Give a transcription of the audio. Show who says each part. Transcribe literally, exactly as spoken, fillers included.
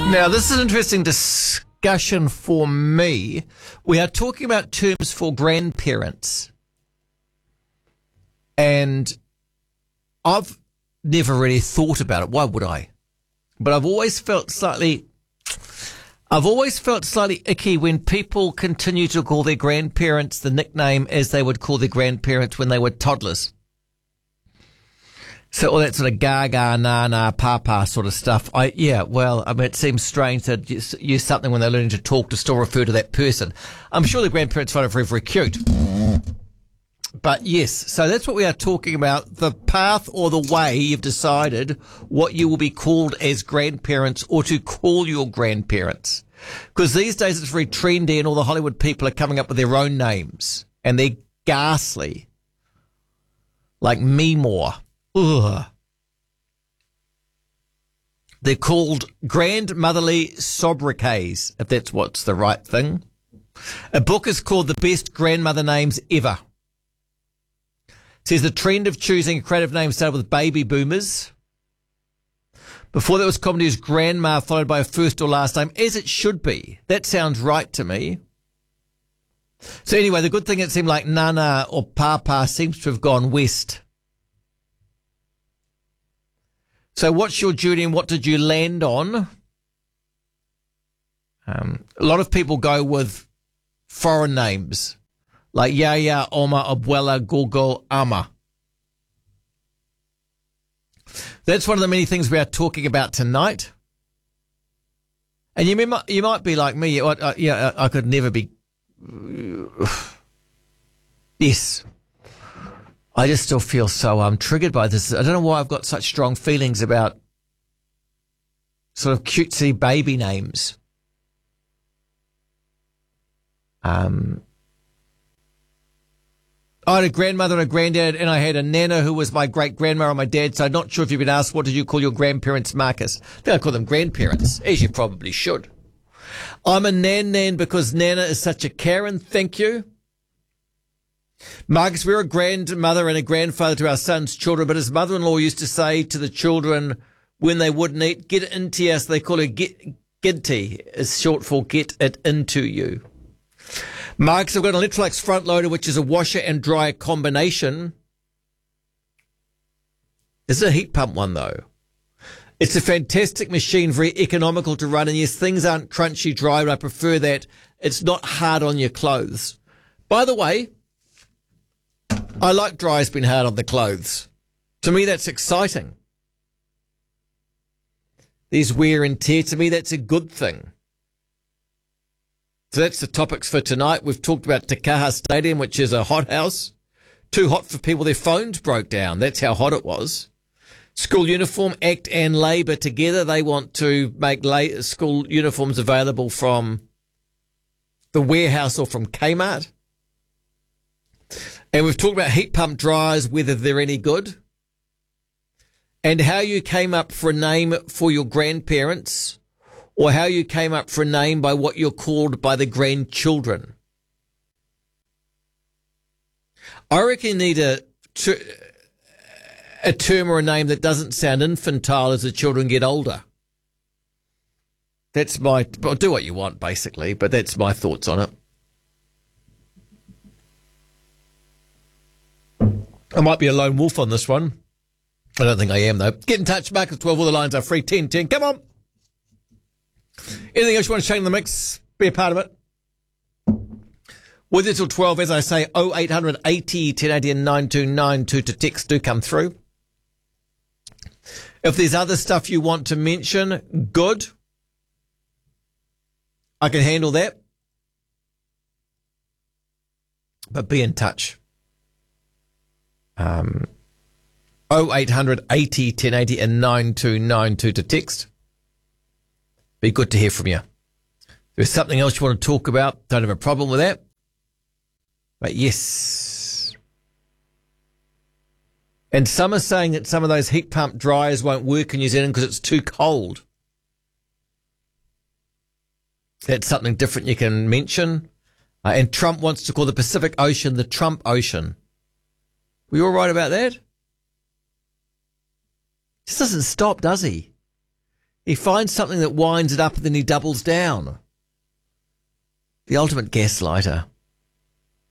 Speaker 1: Now, this is an interesting discussion for me. We are talking about terms for grandparents. And I've never really thought about it. Why would I? But I've always felt slightly, I've always felt slightly icky when people continue to call their grandparents the nickname as they would call their grandparents when they were toddlers. So all that sort of gaga, na na, papa sort of stuff. I yeah, well, I mean, it seems strange to use something when they're learning to talk to still refer to that person. I'm sure the grandparents find it very, very cute. But yes, so that's what we are talking about, the path or the way you've decided what you will be called as grandparents or to call your grandparents. Because these days it's very trendy and all the Hollywood people are coming up with their own names. And they're ghastly. Like Meemore. Ugh. They're called grandmotherly sobriquets, if that's what's the right thing. A book is called The Best Grandmother Names Ever. It says the trend of choosing a creative name started with baby boomers. Before that was common to use grandma followed by a first or last name, as it should be. That sounds right to me. So anyway, the good thing, it seemed like Nana or Papa seems to have gone west. So what's your journey and what did you land on? Um, a lot of people go with foreign names like Yaya, Oma, Abuela, Gogo, Ama. That's one of the many things we are talking about tonight. And you might, you might be like me. I, I, yeah, I could never be. Yes. I just still feel so um, triggered by this. I don't know why I've got such strong feelings about sort of cutesy baby names. Um, I had a grandmother and a granddad, and I had a nana who was my great-grandma on my dad's side. Not sure if you've been asked, what did you call your grandparents, Marcus? I think I call them grandparents, as you probably should. I'm a nan-nan because Nana is such a Karen, thank you. Marcus, we're a grandmother and a grandfather to our son's children, but his mother-in-law used to say to the children when they wouldn't eat, get it into us. They call it get, Ginty, is short for get it into you. Marcus, I've got an Electrolux front loader, which is a washer and dryer combination. This is a heat pump one, though. It's a fantastic machine, very economical to run. And yes, things aren't crunchy dry, but I prefer that. It's not hard on your clothes. By the way, I like dryers being hard on the clothes. To me, that's exciting. There's wear and tear. To me, that's a good thing. So that's the topics for tonight. We've talked about Te Kaha Stadium, which is a hothouse. Too hot for people. Their phones broke down. That's how hot it was. School uniform, ACT and Labour together. They want to make school uniforms available from the warehouse or from Kmart. And we've talked about heat pump dryers, whether they're any good. And how you came up for a name for your grandparents, or how you came up for a name by what you're called by the grandchildren. I reckon you need a, a term or a name that doesn't sound infantile as the children get older. That's my, well, do what you want, basically, but that's my thoughts on it. I might be a lone wolf on this one. I don't think I am, though. Get in touch, Marcus twelve. All the lines are free. ten ten. Come on. Anything else you want to change in the mix? Be a part of it. With it till twelve, as I say, oh eight hundred eighty ten eighty and nine two nine two to text do come through. If there's other stuff you want to mention, good. I can handle that. But be in touch. Um, oh eight hundred eighty ten eighty and nine two nine two to text. Be good to hear from you. If there's something else you want to talk about, don't have a problem with that. But yes. And some are saying that some of those heat pump dryers won't work in New Zealand because it's too cold. That's something different you can mention. Uh, and Trump wants to call the Pacific Ocean the Trump Ocean. Were you all right about that? Just doesn't stop, does he? He finds something that winds it up and then he doubles down. The ultimate gaslighter.